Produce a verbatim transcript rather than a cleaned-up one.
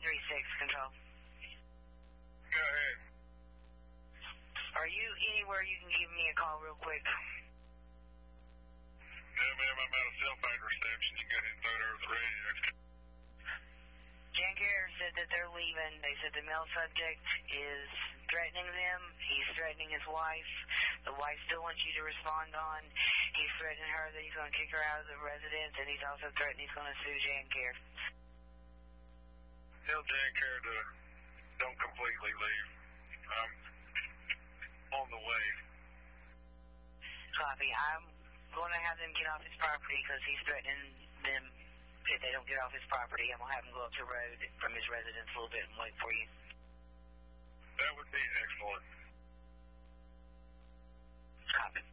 three six, control. Go ahead. Are you anywhere you can give me a call real quick? Yeah, ma'am, I'm out of cell phone reception. You go ahead and throw it over the radio. Jan Care said that they're leaving. They said the male subject is threatening them. He's threatening his wife. The wife still wants you to respond on. He's threatening her that he's going to kick her out of the residence, and he's also threatening he's going to sue Jan Care. Tell Jan Care to don't completely leave. I'm on the way. Copy. I'm going to have them get off his property because he's threatening them. If they don't get off his property, I'm going to have him go up the road from his residence a little bit and wait for you. That would be excellent. Copy.